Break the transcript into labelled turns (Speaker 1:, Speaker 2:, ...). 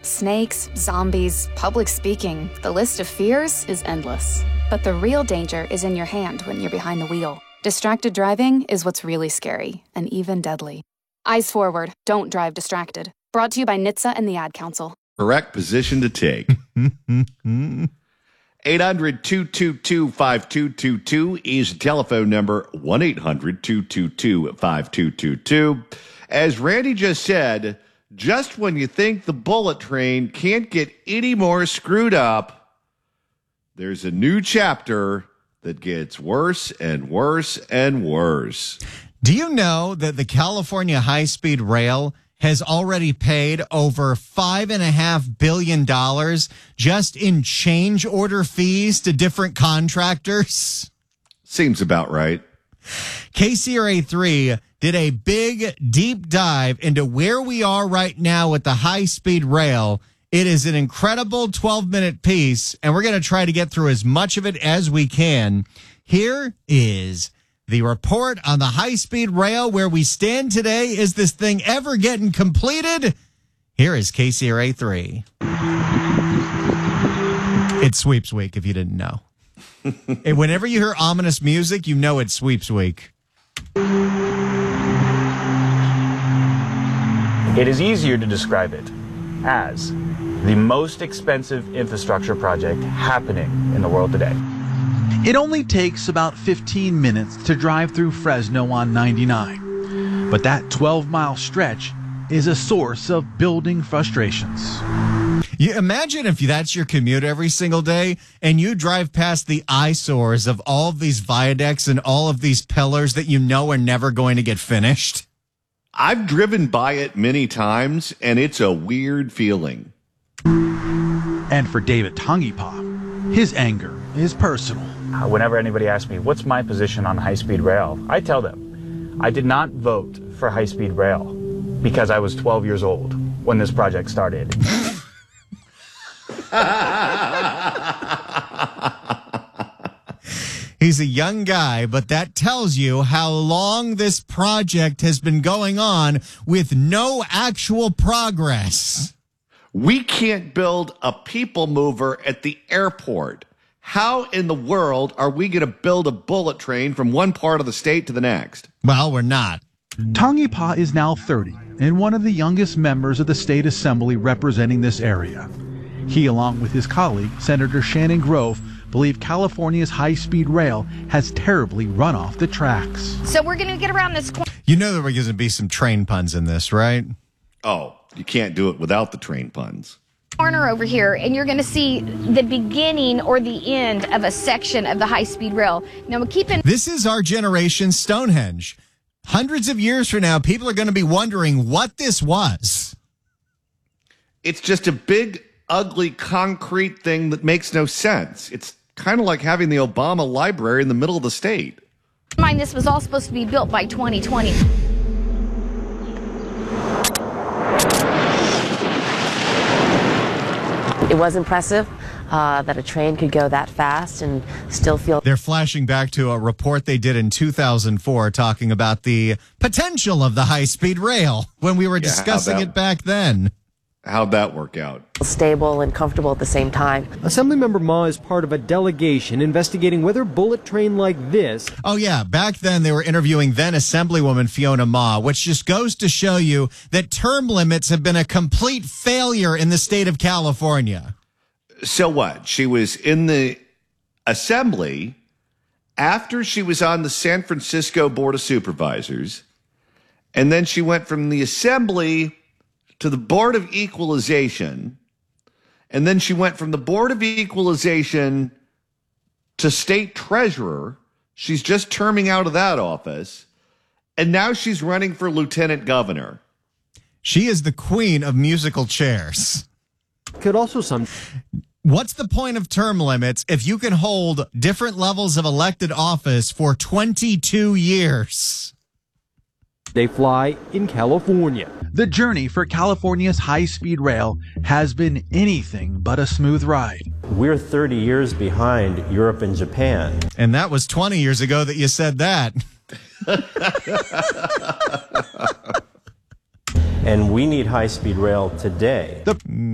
Speaker 1: Snakes, zombies, public speaking. The list of fears is endless. But the real danger is in your hand when you're behind the wheel. Distracted driving is what's really scary and even deadly. Eyes forward. Don't drive distracted. Brought to you by NHTSA and the Ad Council.
Speaker 2: Correct position to take. 800-222-5222 is the telephone number. 1-800-222-5222. As Randy just said, just when you think the bullet train can't get any more screwed up, there's a new chapter that gets worse and worse and worse.
Speaker 3: Do you know that the California high-speed rail has already paid over $5.5 billion just in change order fees to different contractors?
Speaker 2: Seems about right.
Speaker 3: KCRA3 did a big, deep dive into where we are right now with the high-speed rail. It is an incredible 12-minute piece, and we're going to try to get through as much of it as we can. Here is the report on the high-speed rail, where we stand today. Is this thing ever getting completed? Here is KCRA 3. It's sweeps week, if you didn't know. And whenever you hear ominous music, you know it's sweeps week.
Speaker 4: It is easier to describe it as the most expensive infrastructure project happening in the world today.
Speaker 5: It only takes about 15 minutes to drive through Fresno on 99, but that 12-mile stretch is a source of building frustrations.
Speaker 3: You imagine if that's your commute every single day and you drive past the eyesores of all of these viaducts and all of these pillars that you know are never going to get finished.
Speaker 2: I've driven by it many times, and it's a weird feeling.
Speaker 5: And for David Tongipa, his anger is personal.
Speaker 4: Whenever anybody asks me, what's my position on high-speed rail, I tell them, I did not vote for high-speed rail because I was 12 years old when this project started.
Speaker 3: He's a young guy, but that tells you how long this project has been going on with no actual progress.
Speaker 2: We can't build a people mover at the airport. How in the world are we going to build a bullet train from one part of the state to the next?
Speaker 3: Well, we're not.
Speaker 5: Tongipa is now 30 and one of the youngest members of the state assembly representing this area. He, along with his colleague, Senator Shannon Grove, believe California's high-speed rail has terribly run off the tracks.
Speaker 6: So we're going to get around this corner.
Speaker 3: You know there were going to be some train puns in this, right?
Speaker 2: Oh, you can't do it without the train puns.
Speaker 6: Corner over here, and you're going to see the beginning or the end of a section of the high-speed rail. Now,
Speaker 3: This is our generation's Stonehenge. Hundreds of years from now, people are going to be wondering what this was.
Speaker 2: It's just a big, ugly concrete thing that makes no sense. It's kind of like having the Obama Library in the middle of the state.
Speaker 6: mind, this was all supposed to be built by 2020.
Speaker 7: It was impressive that a train could go that fast and still feel...
Speaker 3: They're flashing back to a report they did in 2004 talking about the potential of the high-speed rail when we were discussing it back then.
Speaker 2: How'd that work out?
Speaker 7: Stable and comfortable at the same time.
Speaker 8: Assemblymember Ma is part of a delegation investigating whether a bullet train like this...
Speaker 3: Oh, yeah. Back then, they were interviewing then Assemblywoman Fiona Ma, which just goes to show you that term limits have been a complete failure in the state of California.
Speaker 2: So what? She was in the Assembly after she was on the San Francisco Board of Supervisors, and then she went from the Assembly to the Board of Equalization, and then she went from the Board of Equalization to State Treasurer. She's just terming out of that office, and now she's running for Lieutenant Governor.
Speaker 3: She is the queen of musical chairs.
Speaker 8: Could also
Speaker 3: What's the point of term limits if you can hold different levels of elected office for 22 years?
Speaker 8: They fly in California.
Speaker 5: The journey for California's high-speed rail has been anything but a smooth ride.
Speaker 9: We're 30 years behind Europe and Japan.
Speaker 3: And that was 20 years ago that you said that.
Speaker 9: And we need high-speed rail today.